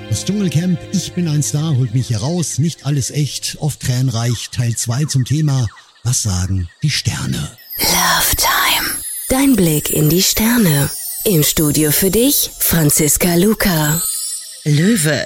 Das Dschungelcamp, ich bin ein Star, holt mich hier raus, nicht alles echt, oft tränenreich, Teil 2 zum Thema, was sagen die Sterne? Love Time. Dein Blick in die Sterne. Im Studio für dich, Franziska Luca. Löwe,